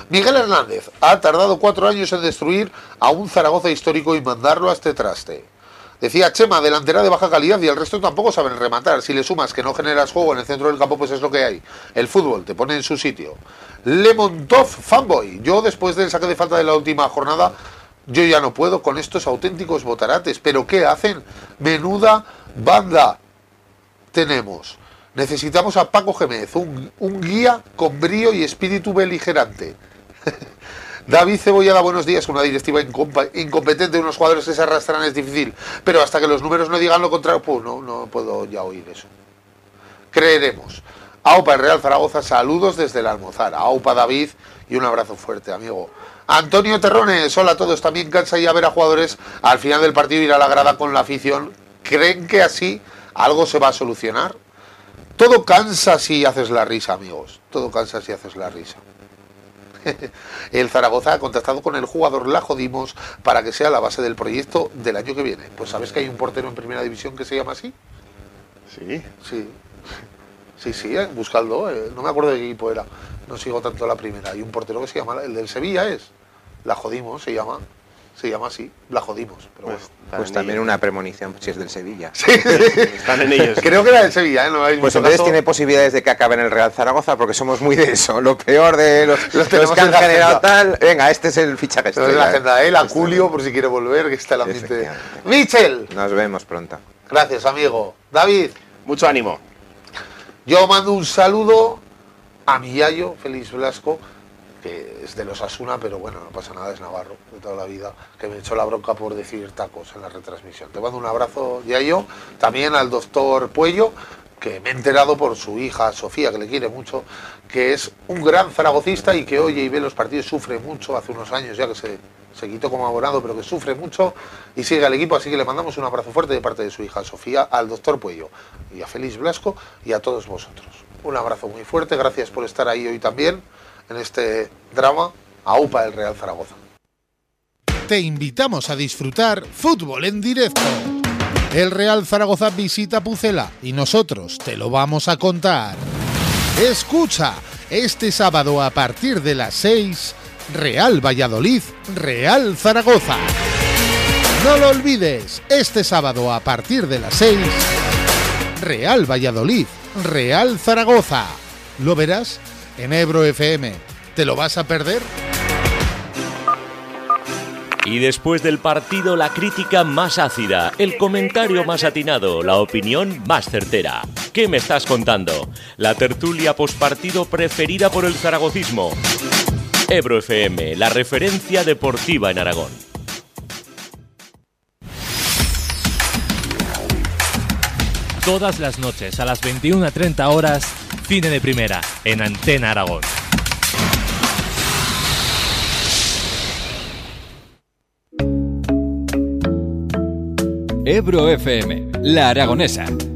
Miguel Hernández ha tardado 4 años en destruir a un Zaragoza histórico y mandarlo a este traste. Decía Chema, delantera de baja calidad y el resto tampoco saben rematar. Si le sumas que no generas juego en el centro del campo, pues es lo que hay. El fútbol te pone en su sitio. Lemontov fanboy. Yo después del saque de falta de la última jornada, yo ya no puedo con estos auténticos botarates. ¿Pero qué hacen? Menuda banda tenemos. Necesitamos a Paco Gémez, un guía con brío y espíritu beligerante. David Cebollada, buenos días. Una directiva incompetente, unos jugadores que se arrastran es difícil, pero hasta que los números no digan lo contrario, pues no puedo ya oír eso. Creeremos. Aupa, el Real Zaragoza, saludos desde la Almozara. Aupa, David, y un abrazo fuerte, amigo. Antonio Terrones, hola a todos. También cansa ya ver a jugadores al final del partido ir a la grada con la afición. ¿Creen que así algo se va a solucionar? Todo cansa si haces la risa, amigos. Todo cansa si haces la risa. El Zaragoza ha contactado con el jugador, la jodimos, para que sea la base del proyecto del año que viene. Pues ¿sabes que hay un portero en primera división que se llama así? Sí. Sí, buscadlo, no me acuerdo de qué equipo era. No sigo tanto la primera. Hay un portero que se llama, el del Sevilla es. La jodimos, se llama así, la jodimos. Pero bueno. Pues también una premonición, si es del Sevilla. Sí. Están en ellos. Creo que era del Sevilla, ¿eh? No hay pues mucho entonces caso. tiene posibilidades de que acabe en el Real Zaragoza, porque somos muy de eso. Lo peor de los tenemos que han en la generado agenda. tal. Venga, este es el fichaje. Esto es la agenda, a Julio, por si quiere volver, que está el ambiente. Michel. Nos vemos pronto. Gracias, amigo. David. Mucho ánimo. Yo mando un saludo a mi yayo, Félix Blasco, que es de los Asuna, pero bueno, no pasa nada, es navarro de toda la vida, que me echó la bronca por decir tacos en la retransmisión. Te mando un abrazo, yayo. También al doctor Puello, que me he enterado por su hija Sofía, que le quiere mucho, que es un gran zaragocista y que oye y ve los partidos, sufre mucho, hace unos años ya que se quitó como abonado, pero que sufre mucho y sigue al equipo, así que le mandamos un abrazo fuerte de parte de su hija Sofía, al doctor Puello y a Félix Blasco y a todos vosotros. Un abrazo muy fuerte, gracias por estar ahí hoy también en este drama. AUPA el Real Zaragoza. Te invitamos a disfrutar fútbol en directo. El Real Zaragoza visita Pucela y nosotros te lo vamos a contar. Escucha, este sábado a partir de las 6, Real Valladolid, Real Zaragoza. No lo olvides, este sábado a partir de las 6, Real Valladolid, Real Zaragoza. ¿Lo verás? En Ebro FM. ¿Te lo vas a perder? Y después del partido, la crítica más ácida, el comentario más atinado, la opinión más certera. ¿Qué me estás contando? La tertulia postpartido preferida por el zaragocismo. Ebro FM, la referencia deportiva en Aragón. Todas las noches a las 21:30 horas, Cine de Primera, en Antena Aragón. Ebro FM, La Aragonesa.